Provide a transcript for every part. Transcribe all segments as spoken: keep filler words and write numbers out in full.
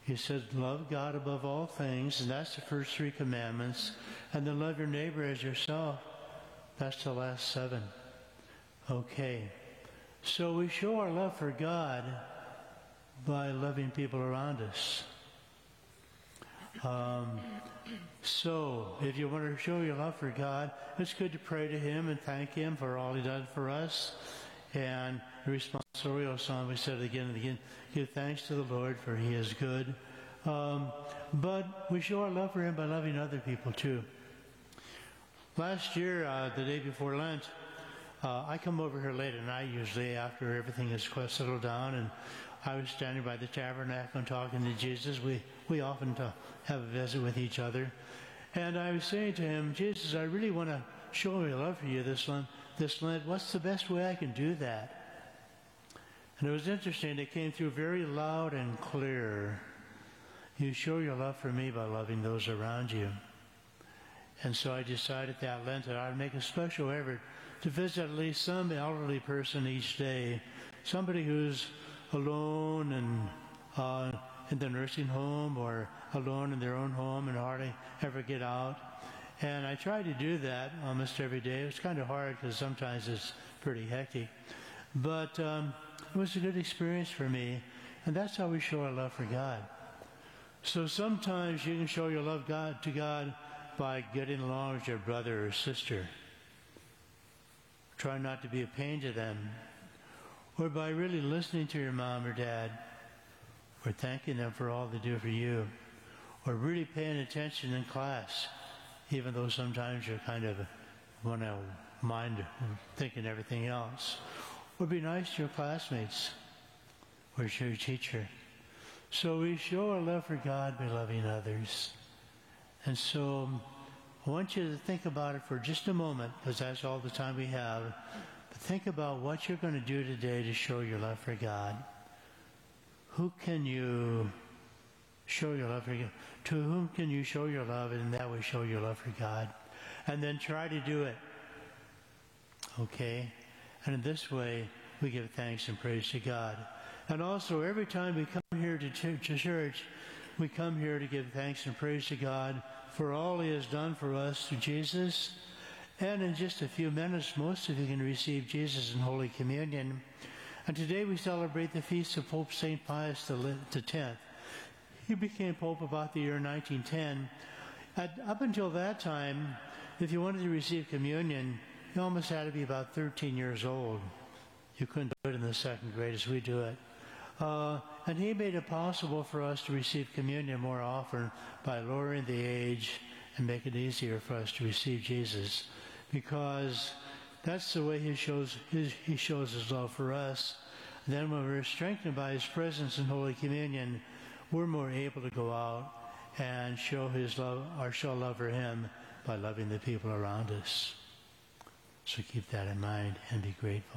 He said, love God above all things, and that's the first three commandments. And then love your neighbor as yourself. That's the last seven. Okay. So we show our love for God by loving people around us. Um, so, if you want to show your love for God, it's good to pray to Him and thank Him for all He done for us. And the responsorial song, we said again and again, give thanks to the Lord for He is good. Um, but we show our love for Him by loving other people too. Last year, uh, the day before Lent, uh, I come over here late at night usually after everything is settled down, and I was standing by the tabernacle and talking to Jesus. We, we often talk, have a visit with each other. And I was saying to him, Jesus, I really want to show my love for you this Lent. This Lent. What's the best way I can do that? And it was interesting. It came through very loud and clear. You show your love for me by loving those around you. And so I decided that Lent that I would make a special effort to visit at least some elderly person each day, somebody who's alone and uh, in the nursing home or alone in their own home and hardly ever get out. And I try to do that almost every day. It's kind of hard because sometimes it's pretty hectic. But um, it was a good experience for me. And that's how we show our love for God. So sometimes you can show your love God to God by getting along with your brother or sister. Try not to be a pain to them. Or by really listening to your mom or dad. Or thanking them for all they do for you. Or really paying attention in class. Even though sometimes you kind of want to mind thinking everything else. Or be nice to your classmates. Or to your teacher. So we show our love for God by loving others. And so I want you to think about it for just a moment, because that's all the time we have. But think about what you're going to do today to show your love for God. Who can you show your love for God? To whom can you show your love, and that way show your love for God? And then try to do it. Okay? And in this way, we give thanks and praise to God. And also, every time we come here to, ch- to church, we come here to give thanks and praise to God for all He has done for us through Jesus. And in just a few minutes, most of you can receive Jesus in Holy Communion. And today we celebrate the feast of Pope Saint Pius the tenth. He became Pope about the year nineteen ten. At, up until that time, if you wanted to receive communion, you almost had to be about thirteen years old. You couldn't do it in the second grade as we do it. Uh, and he made it possible for us to receive communion more often by lowering the age and make it easier for us to receive Jesus, because that's the way he shows his, he shows his love for us. And then when we're strengthened by his presence in Holy Communion, we're more able to go out and show his love, or show love for him by loving the people around us. So keep that in mind and be grateful.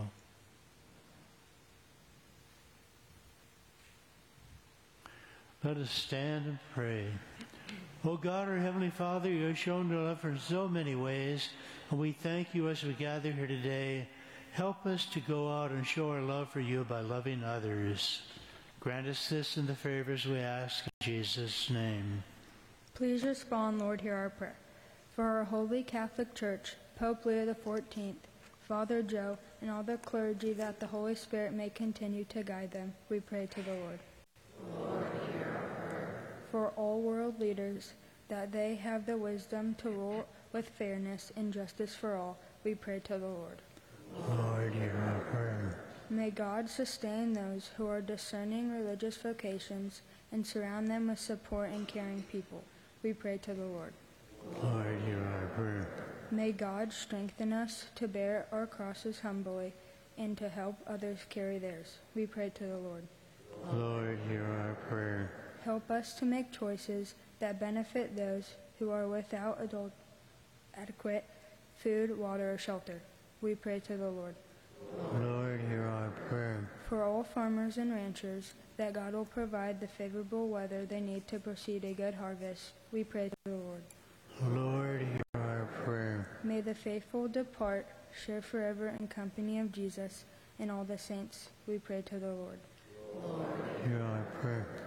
Let us stand and pray. O God, our Heavenly Father, you have shown your love in so many ways, and we thank you as we gather here today. Help us to go out and show our love for you by loving others. Grant us this in the favors we ask in Jesus' name. Please respond, Lord, hear our prayer. For our Holy Catholic Church, Pope Leo the fourteenth, Father Joe, and all the clergy, that the Holy Spirit may continue to guide them, we pray to the Lord. Lord, hear our prayer. For all world leaders, that they have the wisdom to rule with fairness and justice for all, we pray to the Lord. Lord, hear our prayer. May God sustain those who are discerning religious vocations and surround them with support and caring people. We pray to the Lord. Lord, hear our prayer. May God strengthen us to bear our crosses humbly and to help others carry theirs. We pray to the Lord. Lord, hear our prayer. Help us to make choices that benefit those who are without adult, adequate food, water, or shelter. We pray to the Lord. Lord, hear our prayer. For all farmers and ranchers, that God will provide the favorable weather they need to proceed a good harvest. We pray to the Lord. Lord, hear our prayer. May the faithful depart, share forever in company of Jesus and all the saints. We pray to the Lord. Lord, Hear